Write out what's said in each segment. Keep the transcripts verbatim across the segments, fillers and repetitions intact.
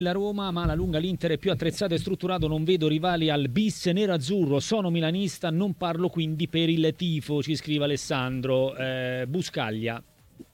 la Roma, ma alla lunga l'Inter è più attrezzato e strutturato, non vedo rivali al bis nero-azzurro, sono milanista, non parlo quindi per il tifo, ci scrive Alessandro. eh, Buscaglia.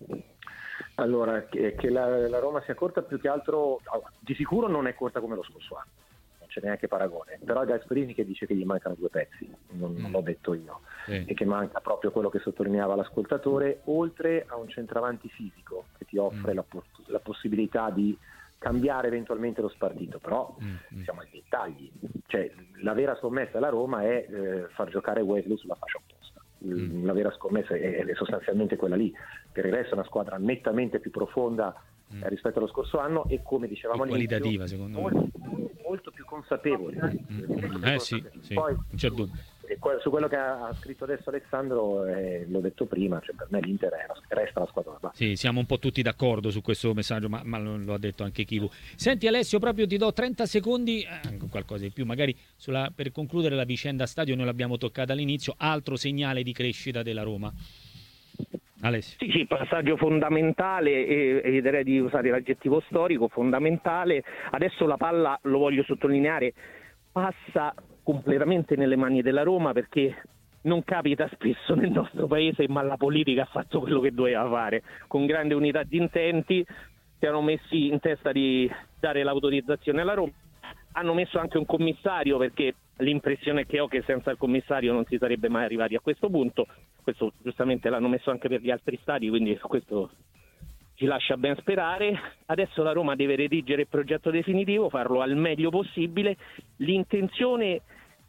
Allora, che, che la, la Roma sia corta più che altro, di sicuro non è corta come lo scorso anno, non c'è neanche paragone, però è Gasperini che dice che gli mancano due pezzi, non, non l'ho detto io, sì. E che manca proprio quello che sottolineava l'ascoltatore, oltre a un centravanti fisico che ti offre mm. la, la possibilità di cambiare eventualmente lo spartito, però mm. siamo ai dettagli, cioè la vera scommessa della Roma è eh, far giocare Wesley sulla fascia opposta. Mm. La vera scommessa è, è sostanzialmente quella lì. Per il resto è una squadra nettamente più profonda mm. eh, rispetto allo scorso anno e, come dicevamo all'inizio, qualitativa secondo molto, me molto più consapevole. Mm. Molto più eh sì, sì. Poi non c'è dubbio. Su quello che ha scritto adesso Alessandro, eh, l'ho detto prima, cioè per me l'Inter è, resta la squadra da base. Sì, siamo un po' tutti d'accordo su questo messaggio, ma, ma lo, lo ha detto anche Chivu. Senti Alessio, proprio ti do trenta secondi, eh, qualcosa di più, magari sulla, per concludere la vicenda stadio, noi l'abbiamo toccata all'inizio, altro segnale di crescita della Roma. Alessio. Sì, sì, passaggio fondamentale, e, e direi di usare l'aggettivo storico, fondamentale. Adesso la palla, lo voglio sottolineare, passa completamente nelle mani della Roma, perché non capita spesso nel nostro paese, ma la politica ha fatto quello che doveva fare, con grande unità di intenti, si erano messi in testa di dare l'autorizzazione alla Roma, hanno messo anche un commissario, perché l'impressione che ho è che senza il commissario non si sarebbe mai arrivati a questo punto, questo giustamente l'hanno messo anche per gli altri stati, quindi questo ci lascia ben sperare. Adesso la Roma deve redigere il progetto definitivo, farlo al meglio possibile, l'intenzione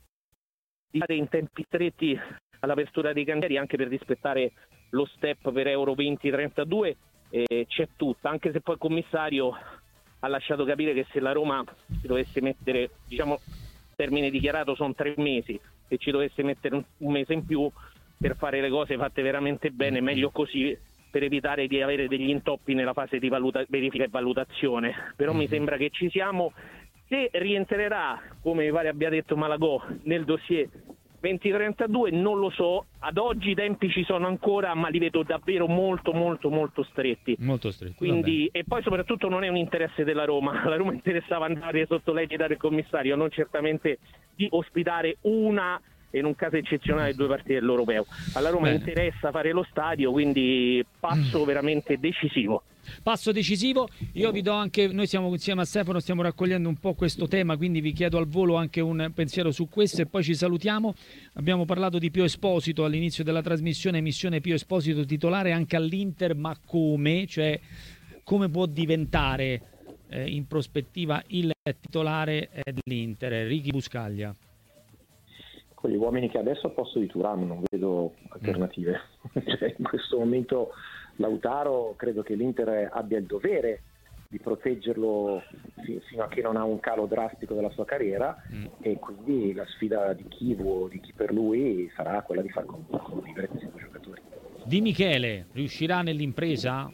di fare in tempi stretti all'apertura dei cantieri, anche per rispettare lo step per Euro venti trentadue, eh, c'è tutta, anche se poi il commissario ha lasciato capire che se la Roma si dovesse mettere, diciamo, termine dichiarato sono tre mesi, se ci dovesse mettere un, un mese in più per fare le cose fatte veramente bene, meglio così, per evitare di avere degli intoppi nella fase di valuta- verifica e valutazione. Però mm-hmm. mi sembra che ci siamo. Se rientrerà, come mi pare abbia detto Malagò, nel dossier venti trentadue non lo so, ad oggi i tempi ci sono ancora, ma li vedo davvero molto molto molto stretti. Molto stretti. Quindi, e poi soprattutto non è un interesse della Roma, la Roma interessava andare sotto l'egida del commissario, non certamente di ospitare una, e in un caso eccezionale, due partite dell'Europeo. Alla Roma Bene. interessa fare lo stadio, quindi passo veramente decisivo. Passo decisivo, io vi do anche, noi siamo insieme a Stefano, stiamo raccogliendo un po' questo tema, quindi vi chiedo al volo anche un pensiero su questo e poi ci salutiamo. Abbiamo parlato di Pio Esposito all'inizio della trasmissione, missione Pio Esposito titolare anche all'Inter, ma come? Cioè, come può diventare eh, in prospettiva il titolare dell'Inter? Ricky Buscaglia. Con gli uomini che adesso a posto di Thuram non vedo alternative. Mm. Cioè, in questo momento Lautaro credo che l'Inter abbia il dovere di proteggerlo fino a che non ha un calo drastico della sua carriera, mm. e quindi la sfida di Chivu o di chi per lui sarà quella di far convivere questi due giocatori. Di Michele, riuscirà nell'impresa?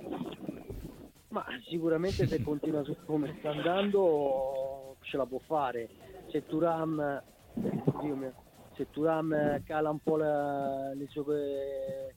Ma sicuramente se continua su come sta andando ce la può fare. Se Thuram Dio mio, se Thuram cala un po' la, le sue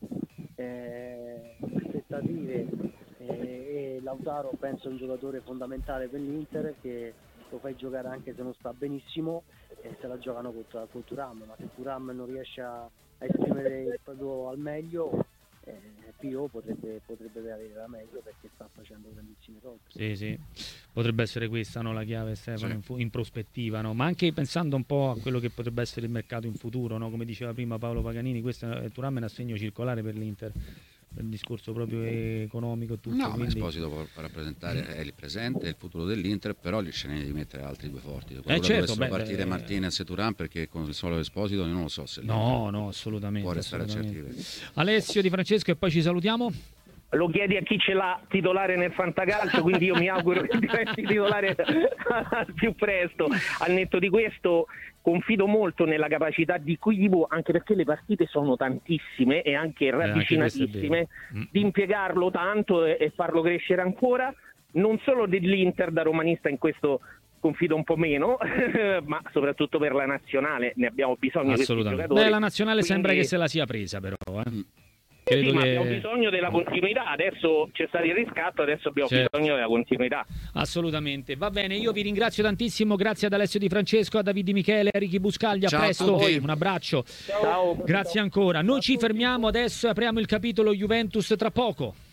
eh, aspettative eh, e Lautaro penso è un giocatore fondamentale per l'Inter, che lo fai giocare anche se non sta benissimo e se la giocano con, con Thuram, ma se Thuram non riesce a, a esprimere il proprio al meglio, eh, Pio potrebbe, potrebbe avere la meglio, perché sta facendo grandissime cose. Sì, sì, potrebbe essere questa, no, la chiave, Stefano, sì. in, fu- in prospettiva, no? Ma anche pensando un po' a quello che potrebbe essere il mercato in futuro, no? Come diceva prima Paolo Paganini, questo è Thuram è un assegno circolare per l'Inter, per il discorso proprio economico e tutto. No, quindi... ma Esposito può rappresentare è il presente e il futuro dell'Inter, però gli scegliere di mettere altri due forti. Quando eh certo, dovessero beh, partire beh, Martinez e Thuram, perché con il solo Esposito io non lo so se no, no, assolutamente, può restare assolutamente. a certi livelli. Alessio Di Francesco e poi ci salutiamo. Lo chiedi a chi ce l'ha titolare nel fantacalcio, quindi io mi auguro che diventi titolare al più presto. Al netto di questo confido molto nella capacità di Chivu, anche perché le partite sono tantissime e anche ravvicinatissime, eh, anche di impiegarlo tanto e, e farlo crescere ancora, non solo dell'Inter da romanista in questo confido un po' meno, ma soprattutto per la nazionale ne abbiamo bisogno di questi giocatori. Beh, la nazionale quindi... sembra che se la sia presa però, eh. Credo sì, ma che... abbiamo bisogno della continuità, adesso c'è stato il riscatto, adesso abbiamo Certo. bisogno della continuità. Assolutamente, va bene, io vi ringrazio tantissimo, grazie ad Alessio Di Francesco, a Davide Michele, a Ricky Buscaglia, a Ciao a presto, tutti. un abbraccio, Ciao. grazie ancora. Noi ci fermiamo adesso e apriamo il capitolo Juventus tra poco.